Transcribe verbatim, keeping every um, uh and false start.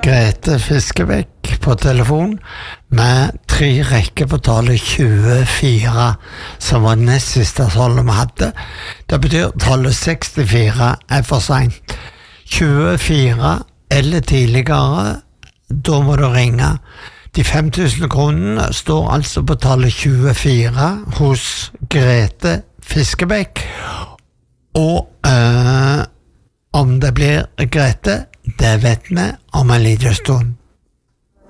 Grete Fiskebæk på telefon med tre rekker på tallet tjuefire, som var nest siste tallet vi hadde. Det betyr tallet sekstifire er for sent. tjuefire eller tidligere, da må du ringe. De fem tusen kronene står altså på tallet tjuefire hos Grete Fiskebæk. Og øh, om det blir Grete, det vet vi om en liten stund.